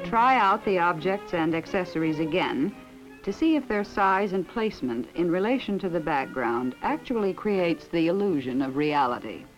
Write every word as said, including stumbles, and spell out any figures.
Try out the objects and accessories again to see if their size and placement in relation to the background actually creates the illusion of reality.